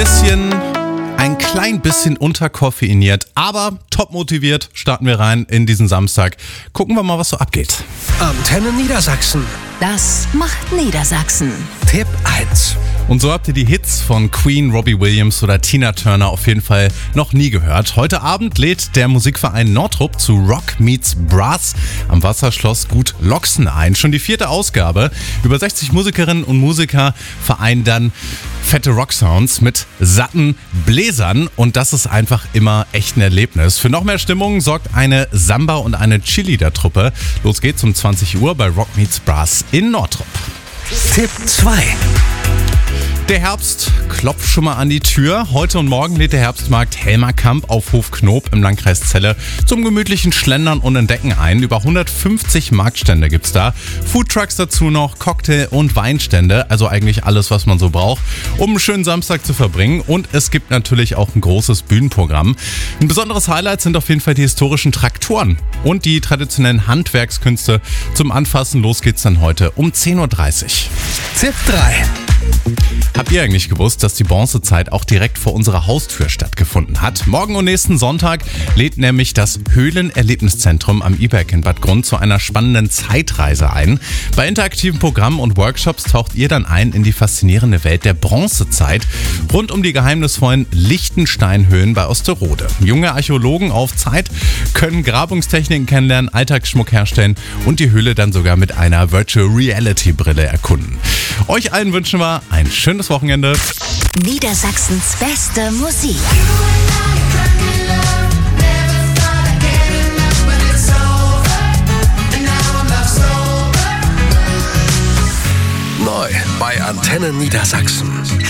Ein klein bisschen unterkoffeiniert, aber top motiviert starten wir rein in diesen Samstag. Gucken wir mal, was so abgeht. Antenne Niedersachsen. Das macht Niedersachsen. Tipp 1. Und so habt ihr die Hits von Queen, Robbie Williams oder Tina Turner auf jeden Fall noch nie gehört. Heute Abend lädt der Musikverein Nortrup zu Rock Meets Brass am Wasserschloss Gut Loxen ein. Schon die 4. Ausgabe. Über 60 Musikerinnen und Musiker vereinen dann fette Rocksounds mit satten Bläsern und das ist einfach immer echt ein Erlebnis. Für noch mehr Stimmung sorgt eine Samba- und eine Cheerleader-Truppe. Los geht's um 20 Uhr bei Rock Meets Brass in Nortrup. Tipp 2. Der Herbst klopft schon mal an die Tür. Heute und morgen lädt der Herbstmarkt Helmerkamp auf Hof Knob im Landkreis Celle zum gemütlichen Schlendern und Entdecken ein. Über 150 Marktstände gibt's da. Foodtrucks dazu noch, Cocktail- und Weinstände. Also eigentlich alles, was man so braucht, um einen schönen Samstag zu verbringen. Und es gibt natürlich auch ein großes Bühnenprogramm. Ein besonderes Highlight sind auf jeden Fall die historischen Traktoren und die traditionellen Handwerkskünste zum Anfassen. Los geht's dann heute um 10.30 Uhr. Tipp 3. Habt ihr eigentlich gewusst, dass die Bronzezeit auch direkt vor unserer Haustür stattgefunden hat? Morgen und nächsten Sonntag lädt nämlich das Höhlenerlebniszentrum am IBEC in Bad Grund zu einer spannenden Zeitreise ein. Bei interaktiven Programmen und Workshops taucht ihr dann ein in die faszinierende Welt der Bronzezeit rund um die geheimnisvollen Lichtensteinhöhlen bei Osterode. Junge Archäologen auf Zeit können Grabungstechniken kennenlernen, Alltagsschmuck herstellen und die Höhle dann sogar mit einer Virtual Reality Brille erkunden. Euch allen wünschen wir ein schönes Wochenende. Niedersachsens beste Musik. Neu bei Antenne Niedersachsen.